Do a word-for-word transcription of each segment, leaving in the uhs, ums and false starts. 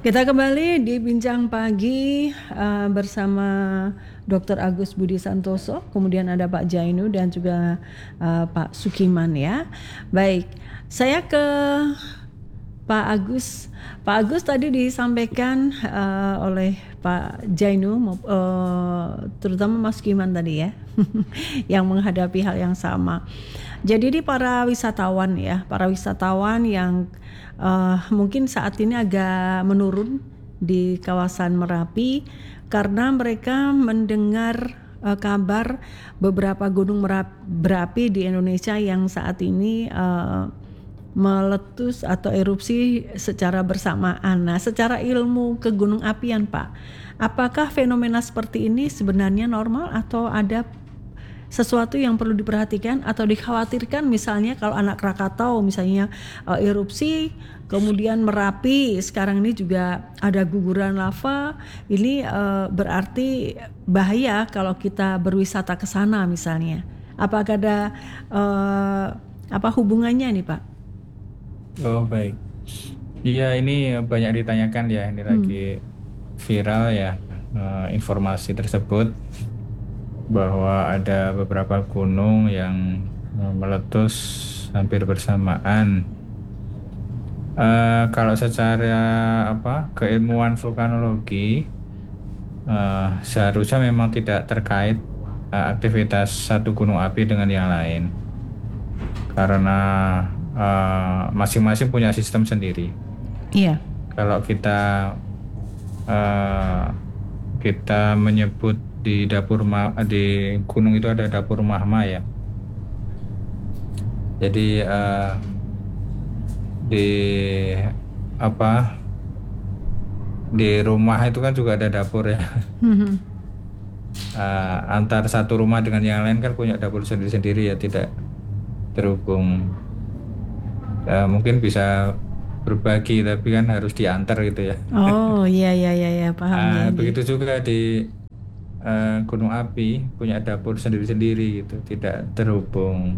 Kita kembali di Bincang Pagi uh, bersama dokter Agus Budi Santoso, kemudian ada Pak Jainu dan juga uh, Pak Sukiman ya. Baik, saya ke Pak Agus. Pak Agus tadi disampaikan uh, oleh Pak Jainu, uh, terutama Mas Sukiman tadi ya, yang menghadapi hal yang sama. Jadi di para wisatawan ya, para wisatawan yang uh, mungkin saat ini agak menurun di kawasan Merapi karena mereka mendengar uh, kabar beberapa gunung berapi di Indonesia yang saat ini uh, meletus atau erupsi secara bersamaan. Nah, secara ilmu kegunung apian Pak, apakah fenomena seperti ini sebenarnya normal atau ada sesuatu yang perlu diperhatikan atau dikhawatirkan, misalnya kalau anak Krakatau misalnya uh, erupsi, kemudian Merapi sekarang ini juga ada guguran lava, ini uh, berarti bahaya kalau kita berwisata ke sana misalnya. Apakah ada uh, apa hubungannya nih Pak? Oh baik, iya ini banyak ditanyakan ya, ini lagi Hmm. viral ya eh, informasi tersebut bahwa ada beberapa gunung yang eh, meletus hampir bersamaan. Eh, kalau secara apa keilmuan vulkanologi eh, seharusnya memang tidak terkait eh, aktivitas satu gunung api dengan yang lain karena eh, masing-masing punya sistem sendiri. Iya. Kalau kita eh, kita menyebut di dapur ma- di gunung itu ada dapur magma ya. Jadi eh, di apa di rumah itu kan juga ada dapur ya. Hmm. Eh, antar satu rumah dengan yang lain kan punya dapur sendiri-sendiri ya, tidak terhubung. Eh, mungkin bisa berbagi tapi kan harus diantar gitu ya. Oh iya iya iya ya, paham Ah, ya. begitu juga di eh, gunung api punya dapur sendiri-sendiri gitu, tidak terhubung.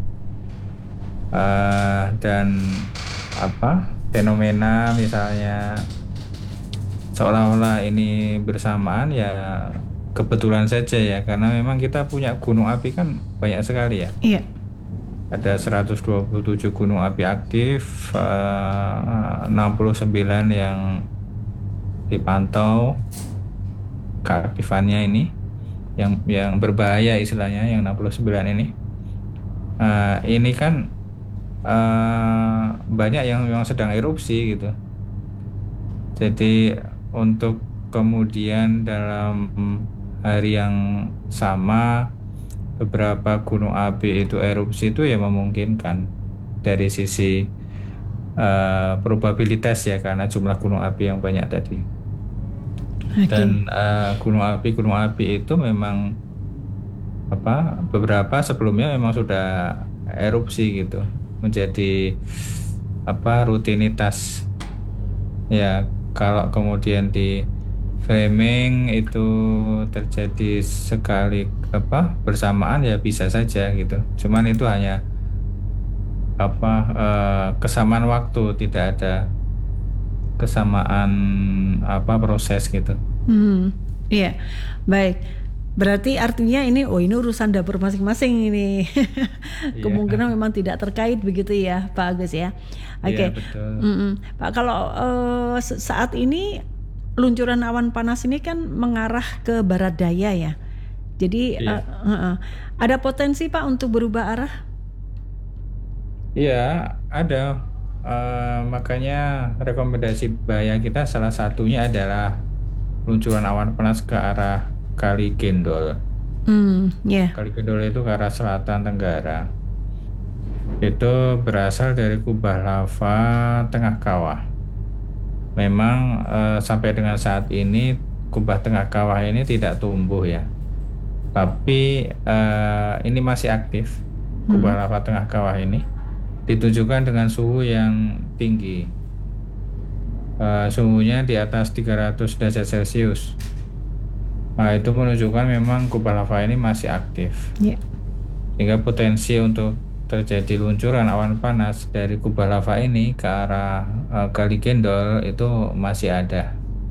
Eh, dan apa fenomena misalnya seolah-olah ini bersamaan ya kebetulan saja ya, karena memang kita punya gunung api kan banyak sekali ya. Iya. Ada seratus dua puluh tujuh gunung api aktif, eh, enam puluh sembilan yang dipantau keaktifannya ini, yang yang berbahaya istilahnya yang enam puluh sembilan ini. Eh, ini kan eh, banyak yang memang sedang erupsi gitu. Jadi untuk kemudian dalam hari yang sama beberapa gunung api itu erupsi itu ya memungkinkan dari sisi eh, probabilitas ya, karena jumlah gunung api yang banyak tadi. Oke. Dan eh, gunung api gunung api itu memang apa beberapa sebelumnya memang sudah erupsi gitu, menjadi apa rutinitas ya. Kalau kemudian di framing itu terjadi sekali apa bersamaan ya bisa saja gitu, cuman itu hanya apa eh, kesamaan waktu, tidak ada kesamaan apa proses gitu. Hmm, iya, baik. Berarti artinya ini, oh ini urusan dapur masing-masing ini. Iya. Kemungkinan memang tidak terkait begitu ya, Pak Agus ya. Iya Oke, betul. Mm-mm. Pak kalau eh, se- saat ini luncuran awan panas ini kan mengarah ke barat daya ya. Jadi eh, Iya. eh, eh. ada potensi Pak untuk berubah arah? Iya, ada. Eh, makanya rekomendasi bahaya kita salah satunya adalah luncuran awan panas ke arah Kali Gendol. Hmm, ya. Kali Gendol itu ke arah selatan tenggara. Itu berasal dari kubah lava tengah kawah. Memang eh, sampai dengan saat ini kubah tengah kawah ini tidak tumbuh ya. Tapi eh, ini masih aktif. Kubah Hmm. lava tengah kawah ini ditunjukkan dengan suhu yang tinggi. Eh, suhunya di atas tiga ratus derajat Celcius. Nah, itu menunjukkan memang kubah lava ini masih aktif. Ya. Sehingga potensi untuk terjadi luncuran awan panas dari kubah lava ini ke arah eh, Kali Gendol itu masih ada.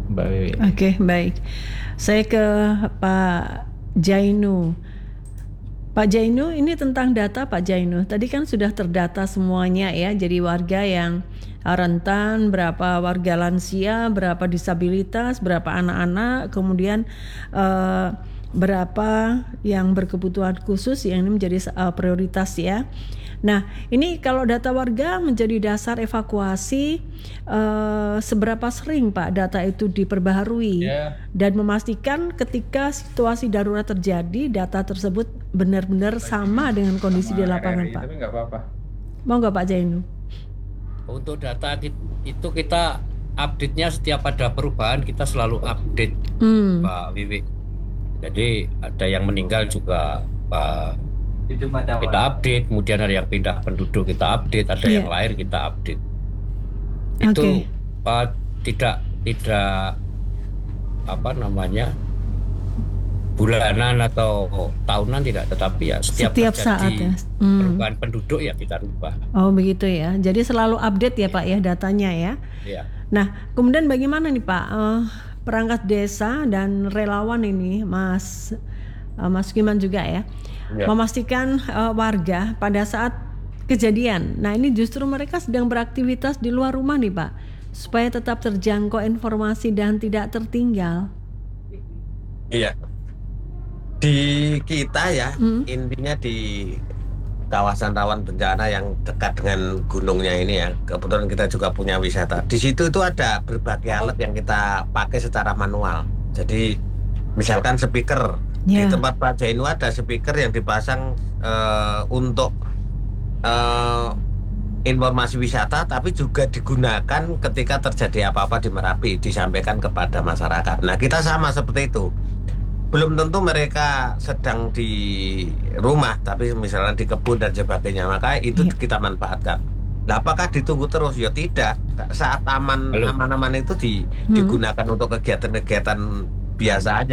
Mbak Wiwi. Oke, baik. Saya ke Pak Jainu. Pak Jainu, ini tentang data Pak Jainu. Tadi kan sudah terdata semuanya ya. Jadi warga yang rentan, berapa warga lansia, berapa disabilitas, berapa anak-anak, kemudian eh, berapa yang berkebutuhan khusus yang ini menjadi uh, prioritas ya. Nah, ini kalau data warga menjadi dasar evakuasi, uh, seberapa sering Pak data itu diperbaharui Ya, dan memastikan ketika situasi darurat terjadi, data tersebut benar-benar sama dengan kondisi di sama lapangan R R I, Pak. tapi nggak apa-apa. Mau nggak Pak Jainu? Untuk data ki- itu kita update-nya setiap ada perubahan kita selalu update, Hmm. Pak Wiwi. Jadi ada yang meninggal juga Pak, Itu kita update, kemudian ada yang pindah penduduk kita update, ada Iya. yang lahir kita update. Itu Oke. Pak, tidak tidak apa namanya bulanan atau tahunan tidak, tetapi ya setiap, Setiap terjadi saat ya. Hmm. perubahan penduduk ya kita rubah. Oh begitu ya. Jadi selalu update ya Pak ya datanya ya. Ya. Nah, kemudian bagaimana nih Pak, eh, perangkat desa dan relawan ini, Mas eh, Mas Kiman juga ya, Ya. memastikan eh, warga pada saat kejadian. Nah, ini justru mereka sedang beraktivitas di luar rumah nih Pak, supaya tetap terjangkau informasi dan tidak tertinggal. Iya. Di kita ya, Hmm. intinya di kawasan rawan bencana yang dekat dengan gunungnya ini ya. Kebetulan kita juga punya wisata. Di situ itu ada berbagai alat yang kita pakai secara manual. Jadi misalkan speaker. Di Ya. tempat Pak Jainu ada speaker yang dipasang eh, untuk eh, informasi wisata, tapi juga digunakan ketika terjadi apa-apa di Merapi, disampaikan kepada masyarakat. Nah, kita sama seperti itu. Belum tentu mereka sedang di rumah, tapi misalnya di kebun dan sebagainya, maka itu Iya. kita manfaatkan. Nah, apakah ditunggu terus? Ya tidak. Saat aman Belum. aman-aman itu di- Hmm. digunakan untuk kegiatan-kegiatan biasa aja.